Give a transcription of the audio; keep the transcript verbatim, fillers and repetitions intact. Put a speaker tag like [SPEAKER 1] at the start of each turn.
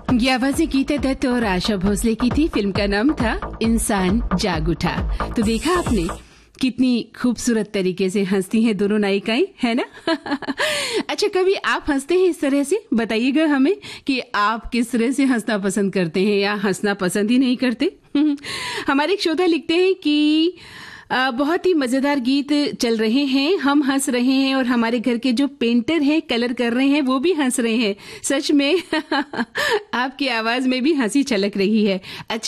[SPEAKER 1] ये आवाजें गीता दत्त और आशा भोसले की थी। फिल्म का नाम था इंसान जाग उठा। तो देखा आपने कितनी खूबसूरत तरीके से हंसती हैं दोनों नायिकाएं, है ना? अच्छा, कभी आप हंसते हैं इस तरह से? बताइएगा हमें कि आप किस तरह से हंसना पसंद करते हैं या हंसना पसंद ही नहीं करते। हमारे एक श्रोता लिखते हैं कि आ, बहुत ही मजेदार गीत चल रहे हैं, हम हंस रहे हैं और हमारे घर के जो पेंटर हैं, कलर कर रहे हैं, वो भी हंस रहे हैं। सच में आपकी आवाज में भी हंसी छलक रही है। अच्छा